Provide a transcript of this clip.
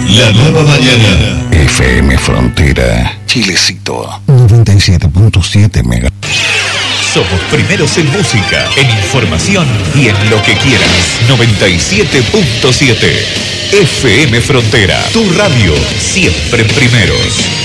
La nueva mañana. FM Frontera, Chilecito, 97.7 mega. Somos primeros en música, en información y en lo que quieras. 97.7 FM Frontera, tu radio, siempre primeros.